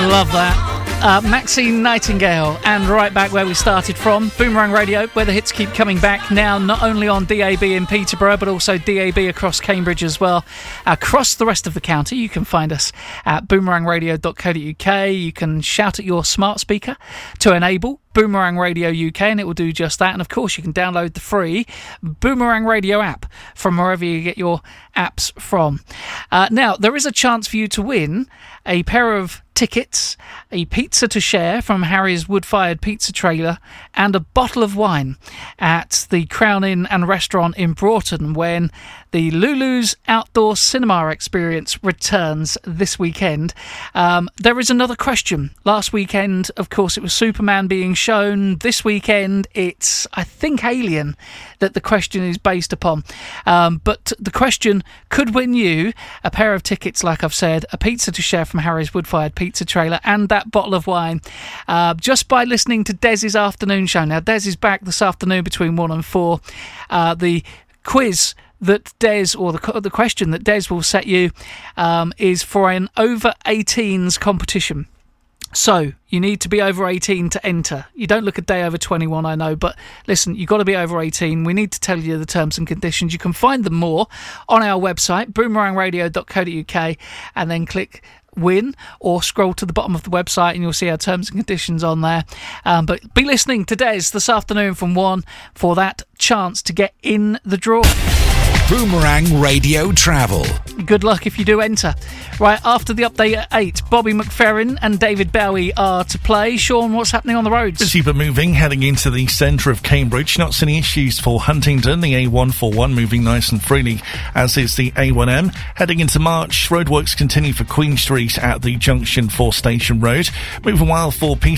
Love that. Maxine Nightingale, and right back where we started from, Boomerang Radio, where the hits keep coming back now, not only on DAB in Peterborough, but also DAB across Cambridge as well. Across the rest of the county, you can find us at boomerangradio.co.uk. You can shout at your smart speaker to enable Boomerang Radio UK, and it will do just that. And of course, you can download the free Boomerang Radio app from wherever you get your apps from. Now, there is a chance for you to win a pair of tickets, a pizza to share from Harry's wood-fired pizza trailer, and a bottle of wine at the Crown Inn and Restaurant in Broughton when the Lulu's Outdoor Cinema Experience returns this weekend. There is another question. Last weekend, of course, it was Superman being shown. This weekend, it's, I think, Alien that the question is based upon. But the question could win you a pair of tickets, like I've said, a pizza to share from Harry's wood-fired pizza trailer, and that bottle of wine, just by listening to Dez's afternoon show. Now, Dez is back this afternoon between 1 and 4. The quiz that Des, or the question that Des will set you, is for an over 18s competition. So you need to be over 18 to enter. You don't look a day over 21, I know, but listen, you've got to be over 18. We need to tell you the terms and conditions. You can find them more on our website, boomerangradio.co.uk, and then click win, or scroll to the bottom of the website and you'll see our terms and conditions on there. But be listening to Des this afternoon from 1 for that chance to get in the draw. Boomerang Radio Travel. Good luck if you do enter. Right, after the update at 8, Bobby McFerrin and David Bowie are to play. Sean, what's happening on the roads? Busy but moving, heading into the centre of Cambridge. Not any issues for Huntingdon, the A141 moving nice and freely, as is the A1M. Heading into March, roadworks continue for Queen Street at the junction for Station Road. Moving well for Peter